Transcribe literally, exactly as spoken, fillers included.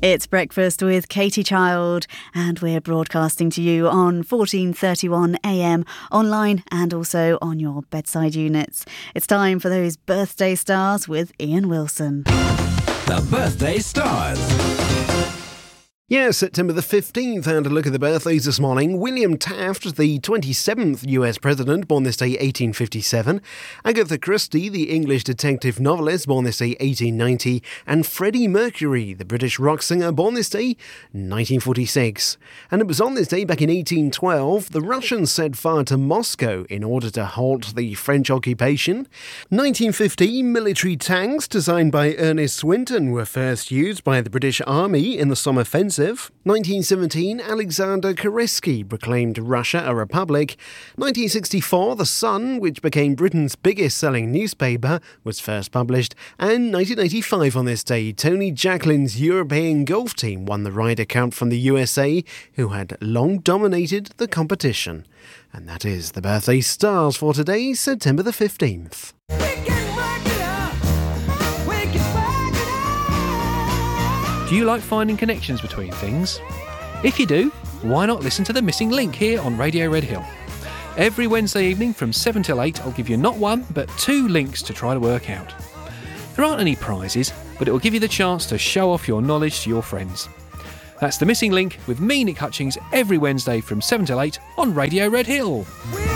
It's Breakfast with Katie Child, and we're broadcasting to you on fourteen thirty-one A M, online and also on your bedside units. It's time for those birthday stars with Ian Wilson. The Birthday Stars. Yeah, September the fifteenth, and a look at the birthdays this morning. William Taft, the twenty-seventh U S President, born this day eighteen fifty-seven. Agatha Christie, the English detective novelist, born this day eighteen ninety. And Freddie Mercury, the British rock singer, born this day nineteen forty-six. And it was on this day back in eighteen twelve, the Russians set fire to Moscow in order to halt the French occupation. nineteen fifty, military tanks designed by Ernest Swinton were first used by the British Army in the Somme Offensive. nineteen seventeen, Alexander Kerensky proclaimed Russia a republic. nineteen sixty-four, The Sun, which became Britain's biggest-selling newspaper, was first published. And nineteen eighty-five on this day, Tony Jacquelin's European golf team won the Ryder Cup from the U S A, who had long dominated the competition. And that is the birthday stars for today, September the fifteenth. Do you like finding connections between things? If you do, why not listen to The Missing Link here on Radio Red Hill? Every Wednesday evening from seven till eight, I'll give you not one, but two links to try to work out. There aren't any prizes, but it will give you the chance to show off your knowledge to your friends. That's The Missing Link with me, Nick Hutchings, every Wednesday from seven till eight on Radio Red Hill.